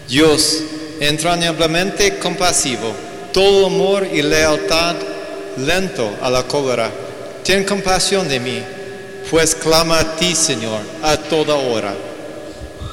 Dios, entrañablemente compasivo, todo amor y lealtad, lento a la cólera, ten compasión de mí, pues clama a ti, Señor, a toda hora.